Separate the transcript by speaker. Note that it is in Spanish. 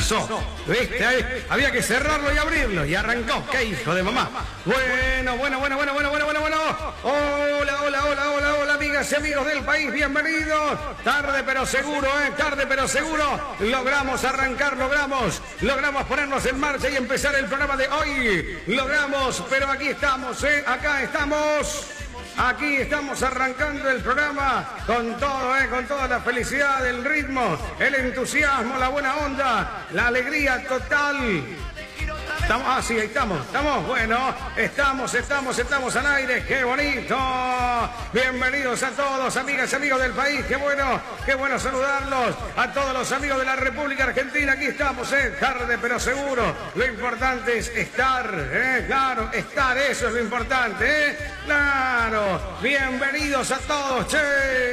Speaker 1: pasó. ¿Viste? Ahí había que cerrarlo y abrirlo. Y arrancó. ¡Qué hijo de mamá! Bueno. Hola, amigas y amigos del país. Bienvenidos. Tarde pero seguro, tarde pero seguro. Logramos arrancar, logramos ponernos en marcha y empezar el programa de hoy. Logramos, pero aquí estamos, acá estamos. Aquí estamos arrancando el programa con todo, con toda la felicidad, el ritmo, el entusiasmo, la buena onda, la alegría total. Ahí estamos, bueno, estamos al aire, qué bonito. Bienvenidos a todos, amigas y amigos del país, qué bueno saludarlos. A todos los amigos de la República Argentina, aquí estamos, tarde pero seguro. Lo importante es estar, claro, estar, eso es lo importante, claro. Bienvenidos a todos, che.